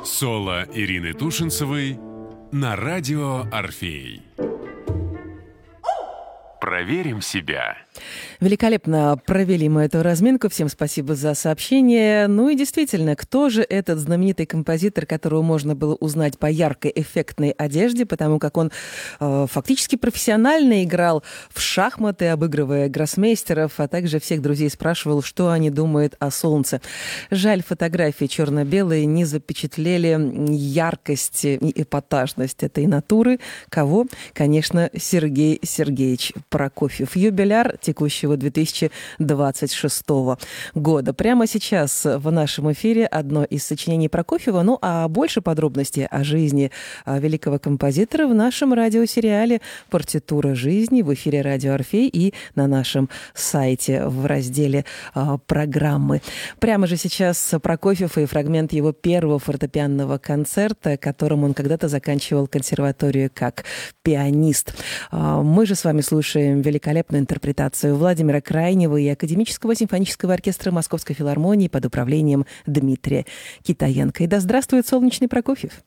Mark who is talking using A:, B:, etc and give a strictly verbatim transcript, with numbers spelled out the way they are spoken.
A: Соло Ирины Тушинцевой на радио «Орфей». Проверим себя.
B: Великолепно провели мы эту разминку. Всем спасибо за сообщение. Ну и действительно, кто же этот знаменитый композитор, которого можно было узнать по яркой эффектной одежде, потому как он э, фактически профессионально играл в шахматы, обыгрывая гроссмейстеров, а также всех друзей спрашивал, что они думают о солнце. Жаль, фотографии черно-белые не запечатлели яркость и эпатажность этой натуры. Кого? Конечно, Сергей Сергеевич Прокофьев. Юбиляр текущего две тысячи двадцать шестого года. Прямо сейчас в нашем эфире одно из сочинений Прокофьева. Ну, а больше подробностей о жизни великого композитора в нашем радиосериале «Партитура жизни» в эфире радио «Орфей» и на нашем сайте в разделе «Программы». Прямо же сейчас Прокофьев и фрагмент его первого фортепианного концерта, которым он когда-то заканчивал консерваторию как пианист. Мы же с вами слушаем великолепную интерпретацию Владимира Крайнева и Академического симфонического оркестра Московской филармонии под управлением Дмитрия Китаенко. И да здравствует солнечный Прокофьев!